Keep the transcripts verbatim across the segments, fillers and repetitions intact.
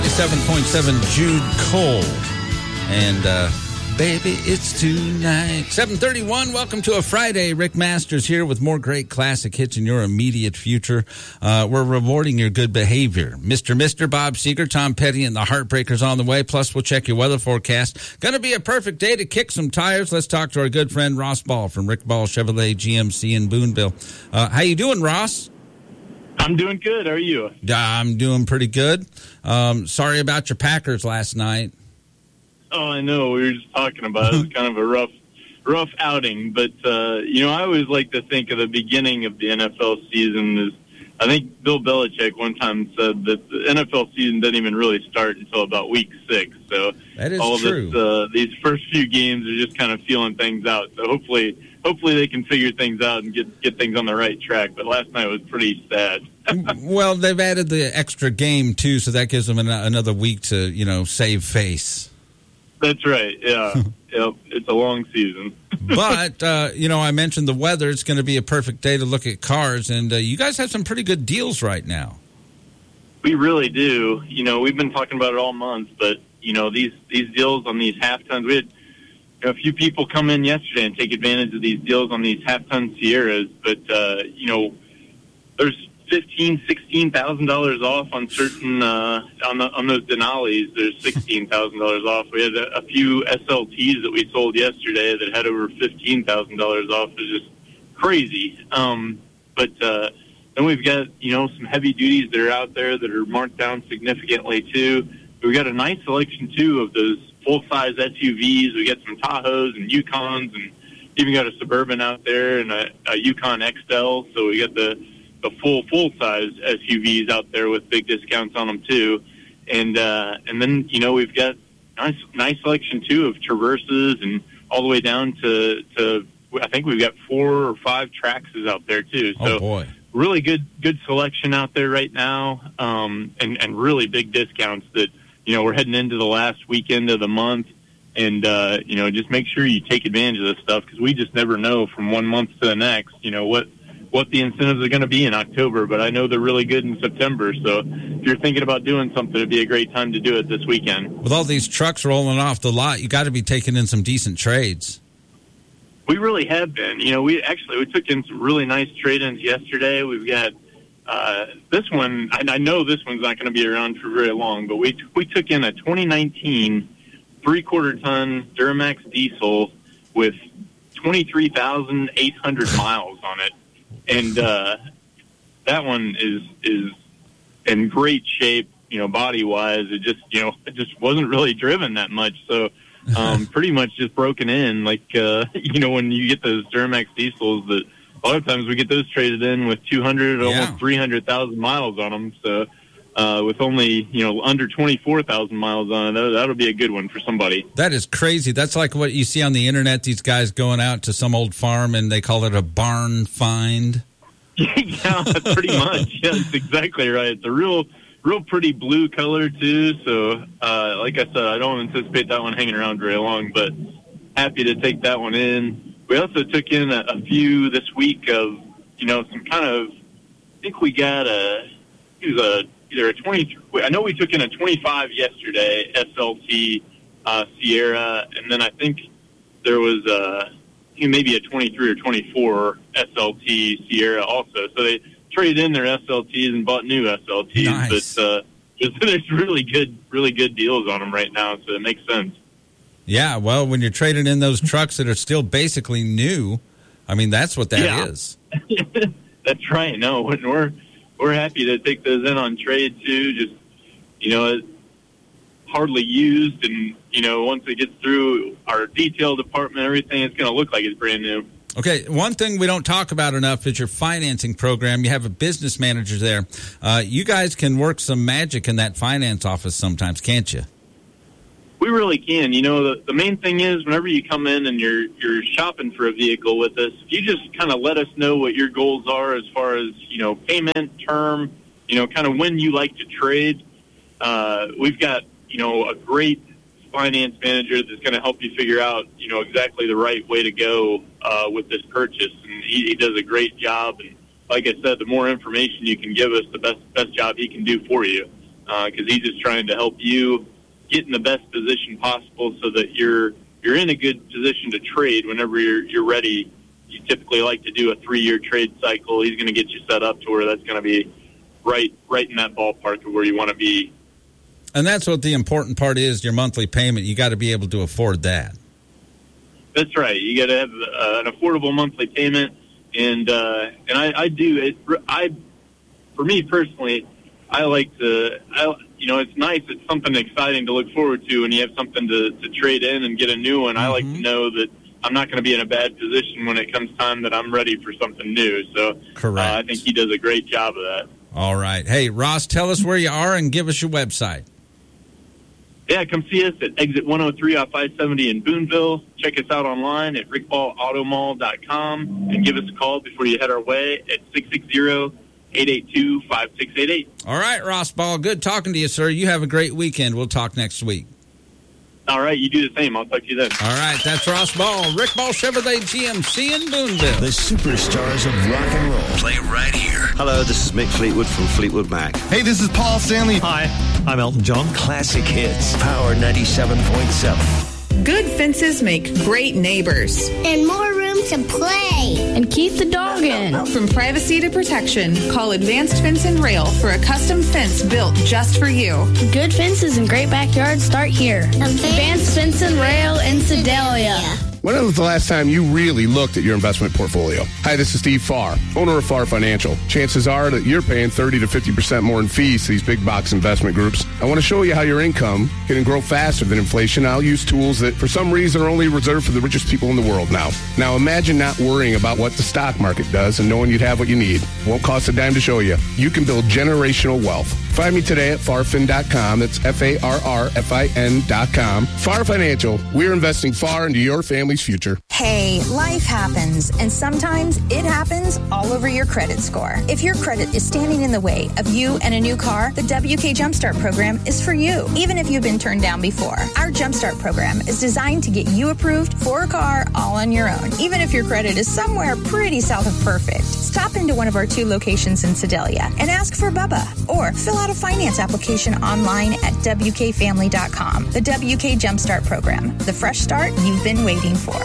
ninety-seven point seven Jude Cole. And, uh, baby, it's tonight. seven thirty-one, welcome to a Friday. Rick Masters here with more great classic hits in your immediate future. Uh, we're rewarding your good behavior. Mister Mister Bob Seger, Tom Petty, and the Heartbreakers on the way. Plus, we'll check your weather forecast. Going to be a perfect day to kick some tires. Let's talk to our good friend Ross Ball from Rick Ball Chevrolet G M C in Boonville. Uh, how you doing, Ross? I'm doing good. How are you? I'm doing pretty good. Um, sorry about your Packers last night. Oh, I know. We were just talking about it. It was kind of a rough, rough outing. But, uh, you know, I always like to think of the beginning of the N F L season as, I think Bill Belichick one time said that the N F L season doesn't even really start until about week six. So that is all true. of this, uh, these first few games are just kind of feeling things out. So hopefully, hopefully they can figure things out and get, get things on the right track. But last night was pretty sad. Well, they've added the extra game, too, so that gives them an, another week to, you know, save face. That's right, yeah. Yep. It's a long season. But, uh, you know, I mentioned the weather. It's going to be a perfect day to look at cars, and uh, you guys have some pretty good deals right now. We really do. You know, we've been talking about it all month, but, you know, these, these deals on these half-tons, we had you know, a few people come in yesterday and take advantage of these deals on these half-ton Sierras, but, uh, you know, there's fifteen, sixteen thousand dollars off on certain uh, on the, on those Denali's. There's sixteen thousand dollars off. We had a, a few S L Ts that we sold yesterday that had over fifteen thousand dollars off. It was just crazy. Um, but uh, then we've got you know some heavy duties that are out there that are marked down significantly too. We got a nice selection too of those full size S U Vs. We got some Tahoes and Yukons, and even got a Suburban out there and a, a Yukon X L. So we got the the full, full-size S U Vs out there with big discounts on them, too. And uh, and then, you know, we've got nice nice selection, too, of Traverses and all the way down to, to I think we've got four or five Traxxas out there, too. So oh, boy. Really good good selection out there right now, um, and, and really big discounts that, you know, we're heading into the last weekend of the month. And, uh, you know, just make sure you take advantage of this stuff because we just never know from one month to the next, you know, what – what the incentives are going to be in October, but I know they're really good in September. So if you're thinking about doing something, it'd be a great time to do it this weekend. With all these trucks rolling off the lot, you got to be taking in some decent trades. We really have been. You know, we actually we took in some really nice trade-ins yesterday. We've got uh, this one. I, I know this one's not going to be around for very long, but we we took in a twenty nineteen three-quarter ton Duramax diesel with twenty-three thousand eight hundred miles on it. And uh, that one is is in great shape, you know, body wise. It just, you know, it just wasn't really driven that much, so um, pretty much just broken in. Like, uh, you know, when you get those Duramax diesels, that a lot of times we get those traded in with two hundred, yeah. almost three hundred thousand miles on them. So uh, with only, you know, under twenty-four thousand miles on it, that, that'll be a good one for somebody. That is crazy. That's like what you see on the internet. These guys going out to some old farm and they call it a barn find. Yeah, pretty much. Yeah, that's exactly right. It's a real, real pretty blue color too. So, uh, like I said, I don't anticipate that one hanging around very long, but happy to take that one in. We also took in a, a few this week of, you know, some kind of, I think we got a, it was a, either a twenty, I know we took in a twenty-five yesterday, S L T uh, Sierra, and then I think there was a, maybe a twenty-three or twenty-four S L T Sierra also. So they traded in their S L Ts and bought new S L Ts. Nice. But uh, there's really good, really good deals on them right now, so it makes sense. Yeah, well, when you're trading in those trucks that are still basically new, I mean, that's what that yeah. is. That's right. No, we're we're happy to take those in on trade too. Just, you know, hardly used, and you know, once it gets through our detail department, everything, it's going to look like it's brand new. Okay, one thing we don't talk about enough is your financing program. You have a business manager there. Uh, you guys can work some magic in that finance office sometimes, can't you? We really can. You know, the, the main thing is whenever you come in and you're you're shopping for a vehicle with us, if you just kind of let us know what your goals are as far as, you know, payment, term, you know, kind of when you like to trade. Uh, we've got, you know, a great finance manager that's going to help you figure out, you know, exactly the right way to go uh, with this purchase. And he, he does a great job. And like I said, the more information you can give us, the best best job he can do for you. because uh, he's just trying to help you get in the best position possible so that you're you're in a good position to trade whenever you're you're ready. You typically like to do a three-year trade cycle. He's going to get you set up to where that's going to be right right in that ballpark of where you want to be. And that's what the important part is, your monthly payment. You got to be able to afford that. That's right. You got to have uh, an affordable monthly payment, and uh, and I, I do it. I, for me personally, I like to. I, you know, it's nice. It's something exciting to look forward to, and you have something to, to trade in and get a new one. Mm-hmm. I like to know that I'm not going to be in a bad position when it comes time that I'm ready for something new. So, correct. Uh, I think he does a great job of that. All right. Hey, Ross, tell us where you are and give us your website. Yeah, come see us at exit one oh three off I seventy in Boonville. Check us out online at rick ball auto mall dot com and give us a call before you head our way at six six zero, eight eight two, five six eight eight. All right, Ross Ball, good talking to you, sir. You have a great weekend. We'll talk next week. All right, you do the same. I'll talk to you then. All right, that's Ross Ball, Rick Ball Chevrolet G M C in Boonville. The superstars of rock and roll play right here. Hello, this is Mick Fleetwood from Fleetwood Mac. Hey, this is Paul Stanley. Hi, I'm Elton John. Classic hits, Power ninety-seven point seven. Good fences make great neighbors. And more room to play. And keep the dog in. From privacy to protection, call Advanced Fence and Rail for a custom fence built just for you. Good fences and great backyards start here. Advanced, Advanced Fence and Rail in Sedalia. When was the last time you really looked at your investment portfolio? Hi, this is Steve Farr, owner of Farr Financial. Chances are that you're paying thirty to fifty percent more in fees to these big box investment groups. I want to show you how your income can grow faster than inflation. I'll use tools that for some reason are only reserved for the richest people in the world now. Now imagine not worrying about what the stock market does and knowing you'd have what you need. Won't cost a dime to show you. You can build generational wealth. Find me today at farfin dot com. That's F A R R F I N dot com. Farr Financial. We're investing far into your family's future. Hey, life happens, and sometimes it happens all over your credit score. If your credit is standing in the way of you and a new car, the W K Jumpstart program is for you, even if you've been turned down before. Our Jumpstart program is designed to get you approved for a car all on your own, even if your credit is somewhere pretty south of perfect. Stop into one of our two locations in Sedalia and ask for Bubba, or fill out a finance application online at W K family dot com. The W K Jumpstart program, the fresh start you've been waiting for.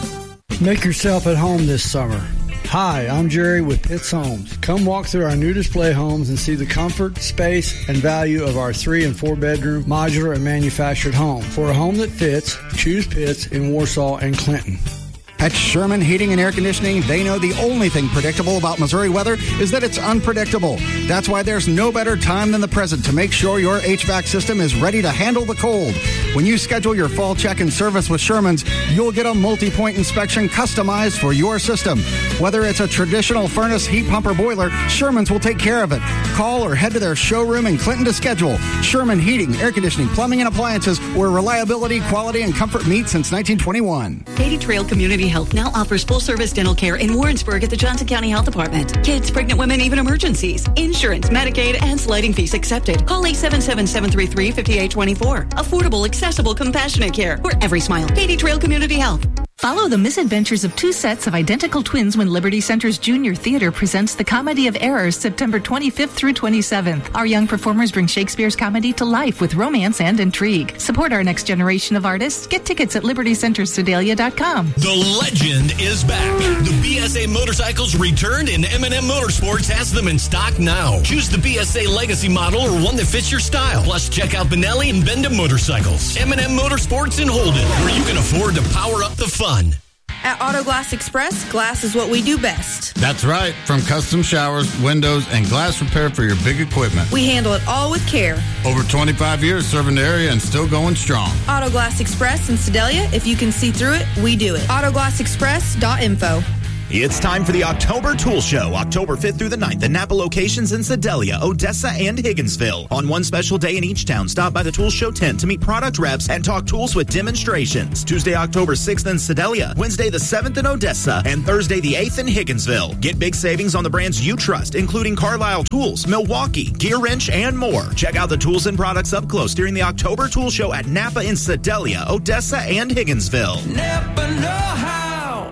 Make yourself at home this summer. Hi, I'm Jerry with Pitts Homes. Come walk through our new display homes and see the comfort, space, and value of our three and four bedroom modular and manufactured home. For a home that fits, choose Pitts in Warsaw and Clinton. At Sherman Heating and Air Conditioning, they know the only thing predictable about Missouri weather is that it's unpredictable. That's why there's no better time than the present to make sure your H V A C system is ready to handle the cold. When you schedule your fall check and service with Sherman's, you'll get a multi-point inspection customized for your system. Whether it's a traditional furnace, heat pump, or boiler, Sherman's will take care of it. Call or head to their showroom in Clinton to schedule. Sherman Heating, Air Conditioning, Plumbing, and Appliances, where reliability, quality, and comfort meet since nineteen twenty-one. Katy Trail Community Health now offers full-service dental care in Warrensburg at the Johnson County Health Department. Kids, pregnant women, even emergencies. Insurance, Medicaid, and sliding fees accepted. Call eight seven seven, seven three three, five eight two four. Affordable, accessible, compassionate care where every smile. Katy Trail Community Health. Follow the misadventures of two sets of identical twins when Liberty Center's Junior Theater presents The Comedy of Errors September twenty-fifth through twenty-seventh. Our young performers bring Shakespeare's comedy to life with romance and intrigue. Support our next generation of artists. Get tickets at liberty center sedalia dot com. The legend is back. The B S A motorcycles returned and M and M Motorsports has them in stock now. Choose the B S A Legacy model or one that fits your style. Plus, check out Benelli and Benda Motorcycles. M and M Motorsports in Holden, where you can afford to power up the fun. At Auto Glass Express, glass is what we do best. That's right. From custom showers, windows, and glass repair for your big equipment. We handle it all with care. Over twenty-five years serving the area and still going strong. Auto Glass Express in Sedalia. If you can see through it, we do it. auto glass express dot info. It's time for the October Tool Show, October fifth through the ninth, at Napa locations in Sedalia, Odessa, and Higginsville. On one special day in each town, stop by the Tool Show tent to meet product reps and talk tools with demonstrations. Tuesday, October sixth in Sedalia, Wednesday the seventh in Odessa, and Thursday the eighth in Higginsville. Get big savings on the brands you trust, including Carlisle Tools, Milwaukee, Gear Wrench, and more. Check out the tools and products up close during the October Tool Show at Napa in Sedalia, Odessa, and Higginsville. Napa know how.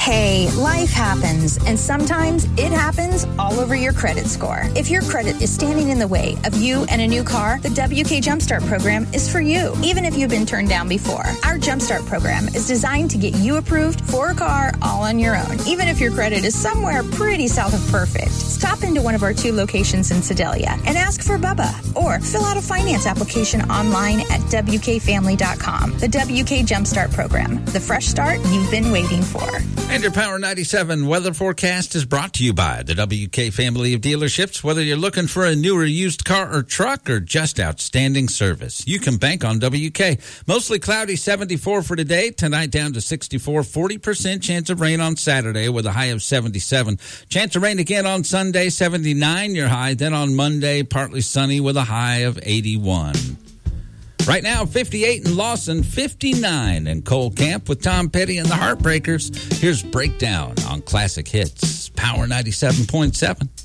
Hey, life happens, and sometimes it happens all over your credit score. If your credit is standing in the way of you and a new car, the W K Jumpstart program is for you, even if you've been turned down before. Our Jumpstart program is designed to get you approved for a car all on your own, even if your credit is somewhere pretty south of perfect. Stop into one of our two locations in Sedalia and ask for Bubba, or fill out a finance application online at W K family dot com. The W K Jumpstart program, the fresh start you've been waiting for. And your Power ninety-seven weather forecast is brought to you by the W K family of dealerships. Whether you're looking for a new or used car or truck or just outstanding service, you can bank on W K. Mostly cloudy, seventy-four for today. Tonight down to sixty-four. forty percent chance of rain on Saturday with a high of seventy-seven. Chance of rain again on Sunday, seventy-nine your high. Then on Monday, partly sunny with a high of eighty-one. Right now, fifty-eight in Lawson, fifty-nine in Cole Camp with Tom Petty and the Heartbreakers. Here's Breakdown on Classic Hits, Power ninety-seven point seven.